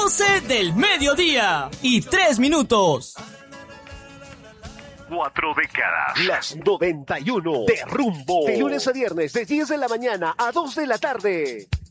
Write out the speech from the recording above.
12:03 4 décadas. Las 91 de Rumbo. De lunes a viernes, de 10 de la mañana a 2 de la tarde.